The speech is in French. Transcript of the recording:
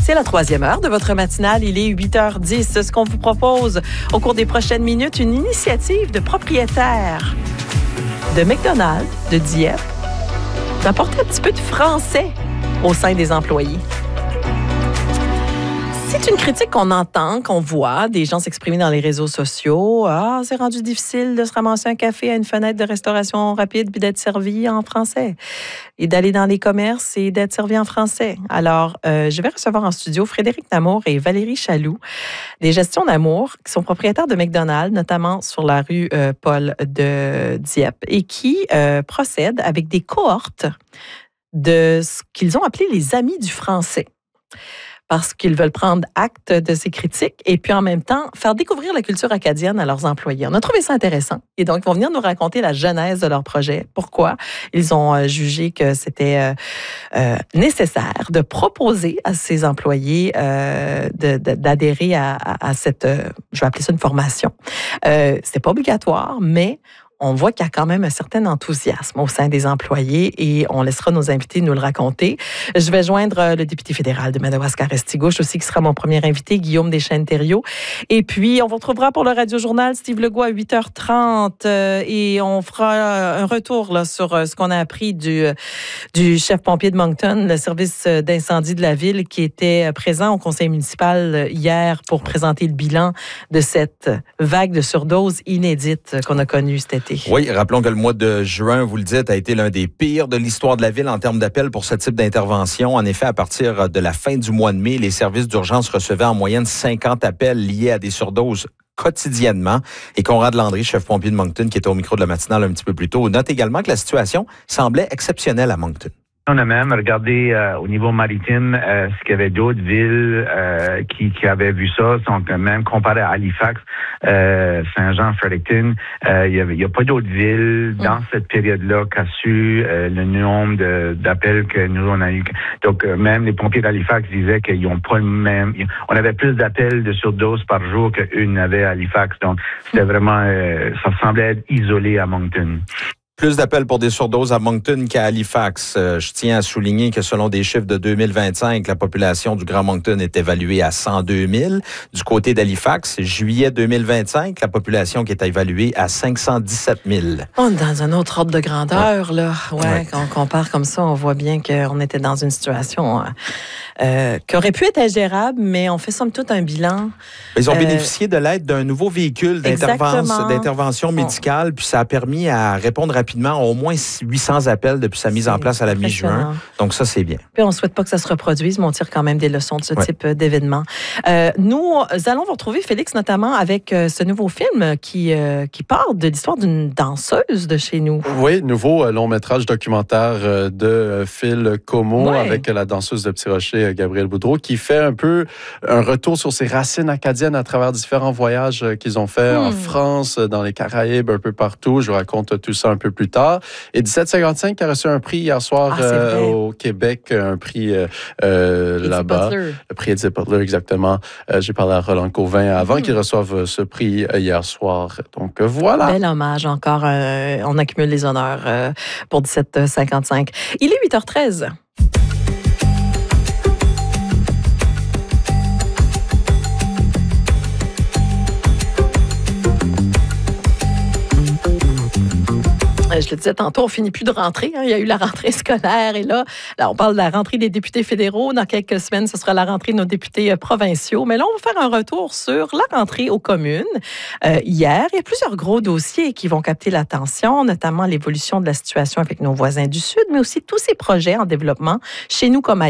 C'est la troisième heure de votre matinale. Il est 8h10. Ce qu'on vous propose au cours des prochaines minutes, une initiative de propriétaires de McDonald's, de Dieppe, d'apporter un petit peu de français au sein des employés. C'est une critique qu'on entend, qu'on voit, des gens s'exprimer dans les réseaux sociaux. Ah, c'est rendu difficile de se ramasser un café à une fenêtre de restauration rapide puis d'être servi en français. Et d'aller dans les commerces et d'être servi en français. Alors, je vais recevoir en studio Frédéric Namour et Valérie Chaloux, des Gestions d'Amour, qui sont propriétaires de McDonald's, notamment sur la rue Paul de Dieppe, et qui procèdent avec des cohortes de ce qu'ils ont appelé les Amis du français. Parce qu'ils veulent prendre acte de ces critiques et puis en même temps faire découvrir la culture acadienne à leurs employés. On a trouvé ça intéressant et donc ils vont venir nous raconter la genèse de leur projet. Pourquoi ils ont jugé que c'était nécessaire de proposer à ces employés d'adhérer à cette, je vais appeler ça une formation. C'est pas obligatoire, mais on voit qu'il y a quand même un certain enthousiasme au sein des employés et on laissera nos invités nous le raconter. Je vais joindre le député fédéral de Madawaska-Restigouche aussi, qui sera mon premier invité, Guillaume Deschênes-Thériault. Et puis, on vous retrouvera pour le Radio-Journal Steve Legault à 8h30 et on fera un retour là, sur ce qu'on a appris du chef pompier de Moncton, le service d'incendie de la ville, qui était présent au conseil municipal hier pour présenter le bilan de cette vague de surdose inédite qu'on a connue cet été. Oui, rappelons que le mois de juin, vous le dites, a été l'un des pires de l'histoire de la ville en termes d'appels pour ce type d'intervention. En effet, à partir de la fin du mois de mai, les services d'urgence recevaient en moyenne 50 appels liés à des surdoses quotidiennement. Et Conrad Landry, chef pompier de Moncton, qui était au micro de la matinale un petit peu plus tôt, note également que la situation semblait exceptionnelle à Moncton. On a même regardé au niveau maritime ce qu'il y avait d'autres villes qui avaient vu ça. Donc, même comparé à Halifax, Saint-Jean, Fredericton, il n'y a pas d'autres villes dans cette période-là qui a su le nombre d'appels que nous, on a eu. Donc, même les pompiers d'Halifax disaient qu'ils n'ont pas le même... On avait plus d'appels de surdose par jour qu'eux n'avaient à Halifax. Donc, c'était vraiment... ça semblait être isolé à Moncton. Plus d'appels pour des surdoses à Moncton qu'à Halifax. Je tiens à souligner que selon des chiffres de 2025, la population du Grand Moncton est évaluée à 102 000. Du côté d'Halifax, juillet 2025, la population qui est évaluée à 517 000. On est dans un autre ordre de grandeur, là. Ouais. Quand on compare comme ça, on voit bien qu'on était dans une situation qui aurait pu être ingérable, mais on fait somme toute un bilan. Ils ont bénéficié de l'aide d'un nouveau véhicule d'intervention médicale, puis ça a permis à répondre rapidement à au moins 800 appels depuis sa mise en place à la mi-juin. Donc ça, c'est bien. Puis on ne souhaite pas que ça se reproduise, mais on tire quand même des leçons de ce type d'événement. Nous allons vous retrouver, Félix, notamment avec ce nouveau film qui parle de l'histoire d'une danseuse de chez nous. Oui, nouveau long-métrage documentaire de Phil Como avec la danseuse de Petit Rocher, Gabrielle Boudreau, qui fait un peu un retour sur ses racines acadiennes à travers différents voyages qu'ils ont fait en France, dans les Caraïbes, un peu partout. Je vous raconte tout ça un peu plus tard. Et 1755 a reçu un prix hier soir au Québec, un prix là-bas. Le prix Edith Butler, exactement. J'ai parlé à Roland Cauvin avant qu'il reçoive ce prix hier soir. Donc voilà. Bel hommage encore. On accumule les honneurs pour 1755. Il est 8h13. Je le disais tantôt, on finit plus de rentrer. Il y a eu la rentrée scolaire et là, on parle de la rentrée des députés fédéraux. Dans quelques semaines, ce sera la rentrée de nos députés provinciaux. Mais là, on va faire un retour sur la rentrée aux communes. Hier, il y a plusieurs gros dossiers qui vont capter l'attention, notamment l'évolution de la situation avec nos voisins du Sud, mais aussi tous ces projets en développement chez nous comme ailleurs.